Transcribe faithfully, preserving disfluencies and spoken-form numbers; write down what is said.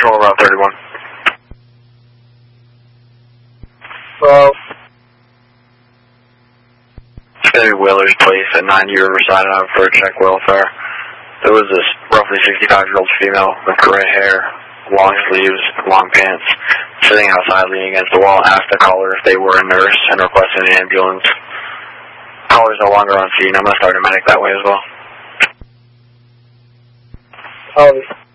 Patrol Route thirty-one. Well, it's going to be Whalers Place at ninety Riverside Ave for check welfare. There was this roughly sixty-five-year-old female with gray hair, long sleeves, long pants, sitting outside leaning against the wall, asked the caller if they were a nurse and requested an ambulance. Caller's no longer on scene. I'm going to start a medic that way as well. Copy.